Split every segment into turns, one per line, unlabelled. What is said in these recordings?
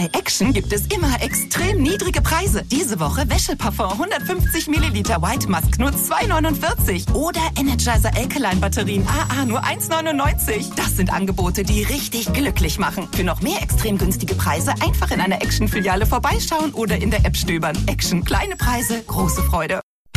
Bei Action gibt es immer extrem niedrige Preise. Diese Woche Wäscheparfum 150 Milliliter White Musk nur 2,49 oder Energizer Alkaline Batterien AA nur 1,99. Das sind Angebote, die richtig glücklich machen. Für noch mehr extrem günstige Preise einfach in einer Action-Filiale vorbeischauen oder in der App stöbern. Action, kleine Preise, große Freude.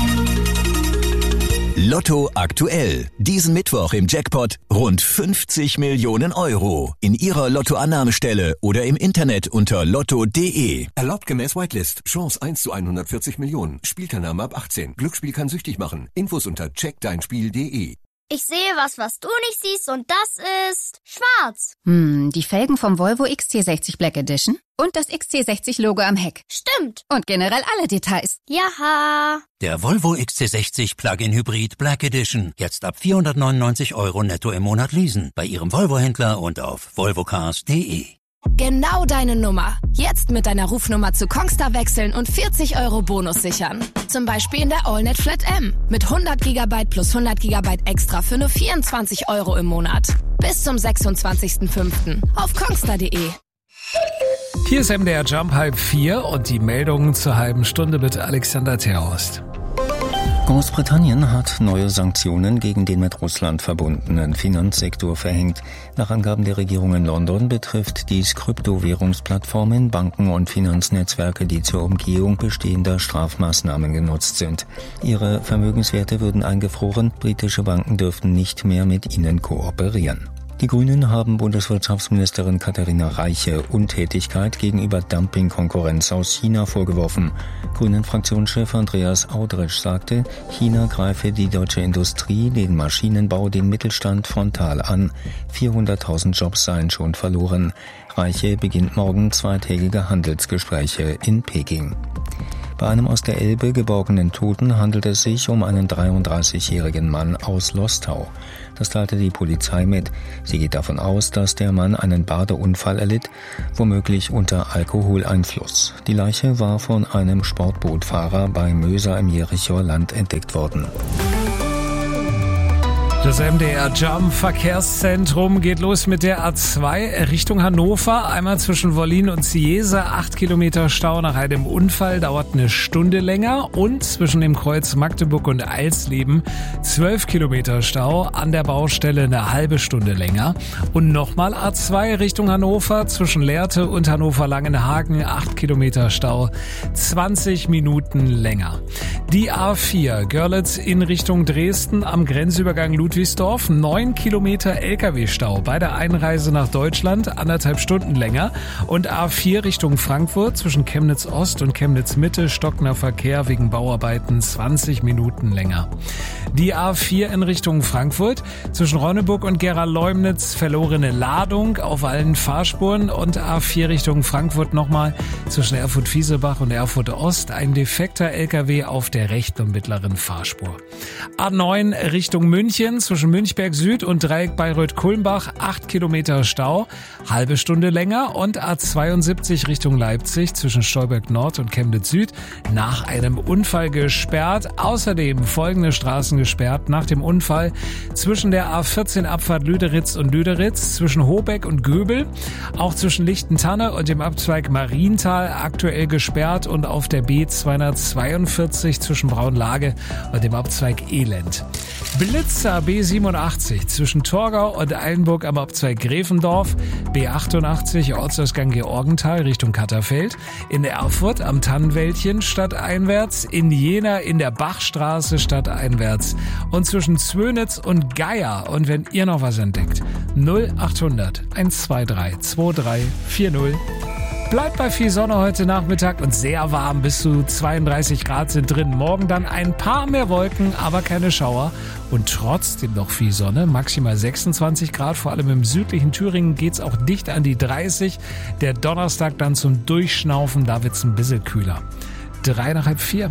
Lotto aktuell. Diesen Mittwoch im Jackpot rund 50 Millionen Euro. In Ihrer Lottoannahmestelle oder im Internet unter lotto.de.
Erlaubt gemäß Whitelist. Chance 1 zu 140 Millionen. Spielteilnahme ab 18. Glücksspiel kann süchtig machen. Infos unter checkdeinspiel.de.
Ich sehe was du nicht siehst und das ist schwarz.
Die Felgen vom Volvo XC60 Black Edition und das XC60-Logo am Heck.
Stimmt.
Und generell alle Details.
Jaha.
Der Volvo XC60 Plug-in Hybrid Black Edition. Jetzt ab 499 € netto im Monat leasen. Bei Ihrem Volvo-Händler und auf volvocars.de.
Genau deine Nummer. Jetzt mit deiner Rufnummer zu Kongstar wechseln und 40 € Bonus sichern. Zum Beispiel in der AllNet Flat M. Mit 100 GB plus 100 GB extra für nur 24 € im Monat. Bis zum 26.05. auf kongstar.de.
Hier ist MDR Jump 3:30 und die Meldungen zur halben Stunde mit Alexander Terhorst.
Großbritannien hat neue Sanktionen gegen den mit Russland verbundenen Finanzsektor verhängt. Nach Angaben der Regierung in London betrifft dies Kryptowährungsplattformen, Banken und Finanznetzwerke, die zur Umgehung bestehender Strafmaßnahmen genutzt sind. Ihre Vermögenswerte würden eingefroren, britische Banken dürften nicht mehr mit ihnen kooperieren. Die Grünen haben Bundeswirtschaftsministerin Katharina Reiche Untätigkeit gegenüber Dumpingkonkurrenz aus China vorgeworfen. Grünen-Fraktionschef Andreas Audretsch sagte, China greife die deutsche Industrie, den Maschinenbau, den Mittelstand frontal an. 400.000 Jobs seien schon verloren. Reiche beginnt morgen zweitägige Handelsgespräche in Peking. Bei einem aus der Elbe geborgenen Toten handelt es sich um einen 33-jährigen Mann aus Lostau. Das teilte die Polizei mit. Sie geht davon aus, dass der Mann einen Badeunfall erlitt, womöglich unter Alkoholeinfluss. Die Leiche war von einem Sportbootfahrer bei Möser im Jerichoer Land entdeckt worden.
Das MDR Jump Verkehrszentrum geht los mit der A2 Richtung Hannover. Einmal zwischen Wollin und Ciese 8 Kilometer Stau nach einem Unfall, dauert eine Stunde länger. Und zwischen dem Kreuz Magdeburg und Alsleben 12 Kilometer Stau, an der Baustelle eine halbe Stunde länger. Und nochmal A2 Richtung Hannover zwischen Lehrte und Hannover-Langenhagen 8 Kilometer Stau, 20 Minuten länger. Die A4 Görlitz in Richtung Dresden am Grenzübergang Ludwigsdorf 9 Kilometer LKW-Stau bei der Einreise nach Deutschland, 1,5 Stunden länger. Und A4 Richtung Frankfurt zwischen Chemnitz Ost und Chemnitz Mitte stockender Verkehr wegen Bauarbeiten 20 Minuten länger. Die A4 in Richtung Frankfurt zwischen Ronneburg und Gera-Leumnitz verlorene Ladung auf allen Fahrspuren. Und A4 Richtung Frankfurt nochmal zwischen Erfurt-Fiesebach und Erfurt Ost ein defekter LKW auf der rechten und mittleren Fahrspur. A9 Richtung München zwischen Münchberg Süd und Dreieck Bayreuth-Kulmbach 8 Kilometer Stau, halbe Stunde länger. Und A72 Richtung Leipzig zwischen Stolberg Nord und Chemnitz Süd nach einem Unfall gesperrt. Außerdem folgende Straßen gesperrt nach dem Unfall zwischen der A14 Abfahrt Lüderitz und Lüderitz, zwischen Hobeck und Göbel, auch zwischen Lichtentanne und dem Abzweig Marienthal aktuell gesperrt und auf der B242 zwischen Braunlage und dem Abzweig Elend. Blitzer B87 zwischen Torgau und Eilenburg am Abzweig Gräfendorf, B88 Ortsausgang Georgenthal Richtung Katterfeld, in Erfurt am Tannenwäldchen stadteinwärts, in Jena in der Bachstraße stadteinwärts und zwischen Zwönitz und Geier. Und wenn ihr noch was entdeckt, 0800 123 2340. Bleibt bei viel Sonne heute Nachmittag und sehr warm, bis zu 32 Grad sind drin. Morgen dann ein paar mehr Wolken, aber keine Schauer und trotzdem noch viel Sonne. Maximal 26 Grad, vor allem im südlichen Thüringen geht's auch dicht an die 30. Der Donnerstag dann zum Durchschnaufen, da wird's ein bisschen kühler. 3 nach halb 4.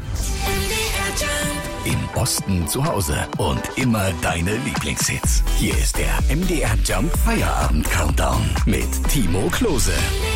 Im Osten zu Hause und immer deine Lieblingshits. Hier ist der MDR Jump Feierabend Countdown mit Timo Klose.